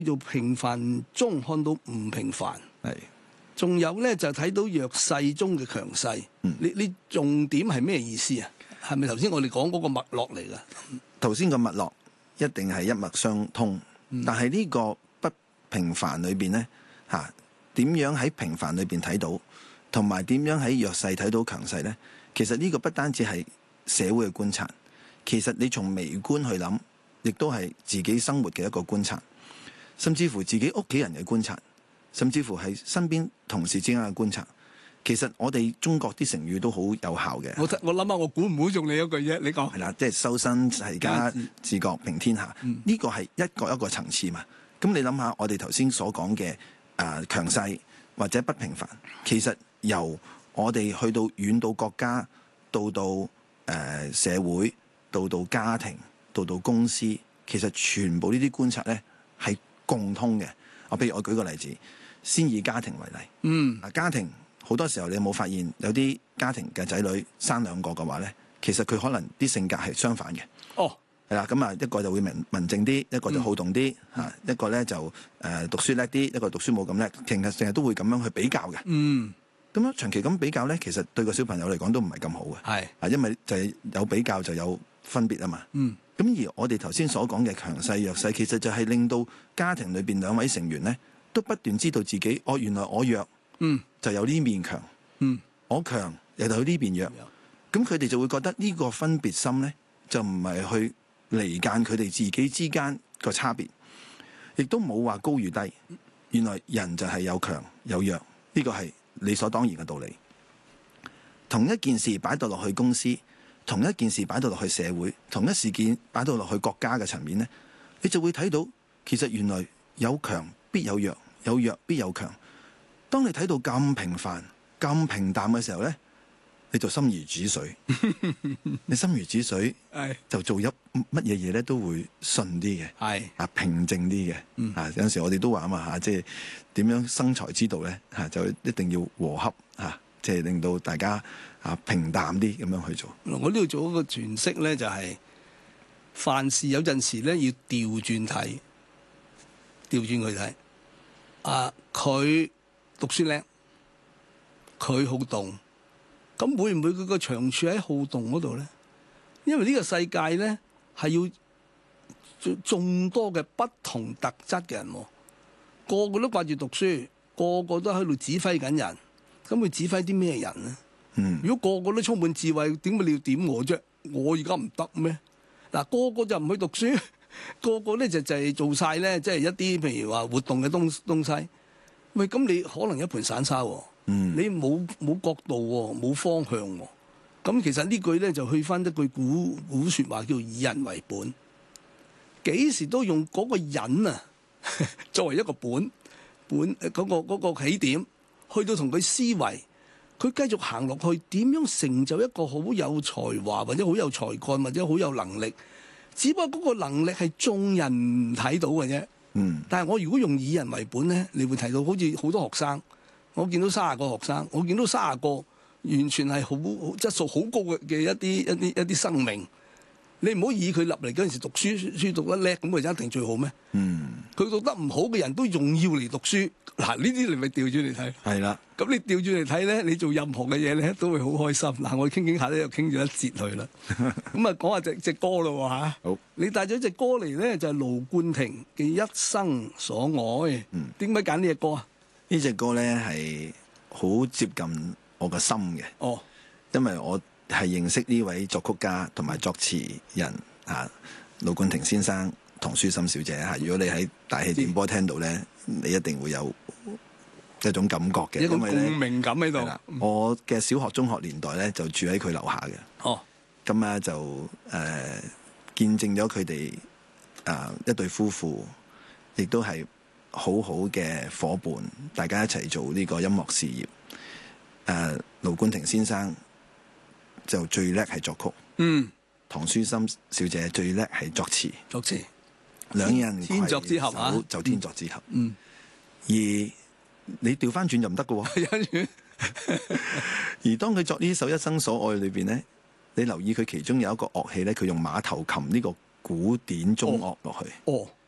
做平凡中看到唔平凡， 係仲有咧就睇到弱勢中嘅強勢。你重點係咩意思啊？係咪頭先我哋講嗰個脈絡嚟㗎？ 頭先個脈絡一定係一脈相通，但係呢個不平凡裏邊咧點樣喺平凡裏邊睇到，同埋點樣喺弱勢睇到強勢咧？其實呢個不單止係社會嘅觀察，其實你從微觀去諗，亦都係自己生活嘅一個觀察，甚至乎自己屋企人嘅觀察，甚至乎係身邊同事之間嘅觀察。其實我哋中國啲成語都好有效嘅。 我諗下，我估唔會用你一句啫。你講係啦，即係修身齊家治國平天下。呢個係一個一個層次嘛。咁你諗下，我哋頭先所講嘅強勢或者不平凡，其實由我哋去到遠到國家，到社會，到家庭，到公司，其實全部呢啲觀察咧係共通嘅。譬如我舉個例子，先以家庭為例。家庭好多時候你有冇發現有啲家庭嘅仔女生兩個嘅話咧，其實佢可能啲性格係相反嘅。係啦，咁一個就會文靜啲，一個就好動啲一個咧就讀書叻啲，一個讀書冇咁叻，成日都會咁樣去比較嘅。咁樣長期咁比較咧，其實對個小朋友嚟講都唔係咁好嘅。係因為就係有比較就有分別啊嘛。咁而我哋頭先所講嘅強勢弱勢，其實就係令到家庭裏邊兩位成員咧都不斷知道自己原來我弱，就有呢面強，我強又有呢邊弱。咁佢哋就會覺得呢個分別心咧就唔係去離間佢哋自己之間個差別，亦都冇話高與低。原來人就係有強有弱，呢個係理所當然嘅道理。同一件事擺到落去公司，同一件事擺到落去社會，同一事件擺到落去國家嘅層面呢，你就會睇到其實原來有強必有弱，有弱必有強。當你睇到咁平凡咁平淡嘅時候呢，你就心如止水。你心如止水，就做乜嘢嘢咧都會順啲嘅，平靜啲嘅。有陣時我哋都話啊嘛，即係點樣生財之道咧，就一定要和洽即係令到大家平淡啲咁樣去做。 我呢度做一個詮釋咧，就係凡事有陣時咧要調轉睇，調轉佢睇。佢讀書叻，佢好動。咁會唔會佢個長處喺好動嗰度咧？因為呢個世界咧係要眾多嘅不同特質嘅人，個個都掛住讀書，個個都喺度指揮緊人。咁佢指揮啲咩人咧？如果個個都充滿智慧，點解你要點我啫？我而家唔得咩？嗱，個個就唔去讀書，個個咧就係做晒咧，即係一啲譬如話活動嘅東西。喂，咁你可能一盤散沙喎。你冇角度喎，冇方向喎。咁其實呢句咧就去翻一句古説話，叫以人為本。幾時都用嗰個人作為一個本嗰個起點，去到同佢思維，佢繼續行落去，點樣成就一個好有才華或者好有才幹或者好有能力？只不過嗰個能力係眾人唔睇到嘅啫。但係我如果用以人為本咧，你會睇到好似好多學生。我見到30個學生，我見到30個完全係好質素好高嘅一啲生命。你唔好以佢入嚟嗰陣時讀書讀得叻，咁佢就一定最好咩？佢讀得唔好嘅人都仲要嚟讀書。嗱，呢啲你咪調轉嚟睇。係啦。咁你調轉嚟睇咧，你做任何嘅嘢咧都會好開心。嗱，我哋傾下咧，又傾咗一節去啦。咁啊，講下隻歌咯嚇。好。你帶咗隻歌嚟咧，就係盧冠廷嘅《一生所愛》。點解揀呢隻歌啊？ 呢隻歌咧係好接近我個心嘅，因為我係認識呢位作曲家同埋作詞人盧冠廷先生、唐書琛小姐。如果你喺大氣電波聽到咧，你一定會有一種感覺嘅， 一種共鳴感喺度。 我嘅小學、中學年代咧就住喺佢樓下嘅，咁啊就見證咗佢哋一對夫婦，亦都係好好嘅夥伴，大家一齊做呢個音樂事業。盧冠廷先生就最叻係作曲，唐書琛小姐最叻係作詞，兩人天作之合就天作之合。而你調翻轉就唔得㗎喎。而當佢作呢首《一生所愛》裏邊咧，你留意佢其中有一個樂器咧，佢用馬頭琴呢個古典中樂落去。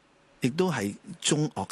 亦都係中樂